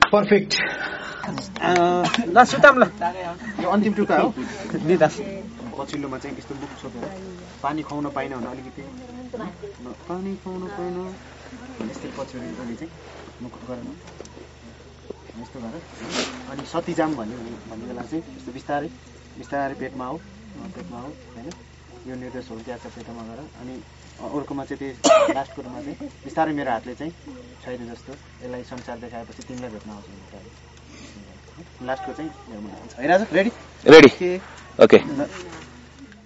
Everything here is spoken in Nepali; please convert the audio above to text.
पर्फेक्ट ल सुताम ल यो अन्तिम टुका हो दिदास पछिल्लोमा चाहिँ यस्तो मुख छोपेर पानी खुवाउन पाइन भने अलिकति पानी खुवाउन पाइन यस्तै पछाडि अहिले चाहिँ मुख गरेर यस्तो गरेर अनि सतीजाम भन्ने बेला चाहिँ यस्तो बिस्तारै बिस्तारै पेटमा हो होइन यो निर्देशहरू दिएको छ पेटमा गएर अनि अर्कोमा चाहिँ त्यो लास्ट कुरोमा चाहिँ बिस्तारै मेरो हातले चाहिँ छैन जस्तो यसलाई संसार देखाएपछि तिमीलाई भेट्न आउँछ लास्टको चाहिँ हेरिरहेको छ रेडी रेडी ओके